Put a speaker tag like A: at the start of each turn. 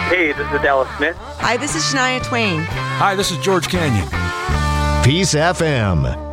A: Hey, this is Dallas Smith.
B: Hi, this is Shania Twain.
C: Hi, this is George Canyon.
D: Peace FM.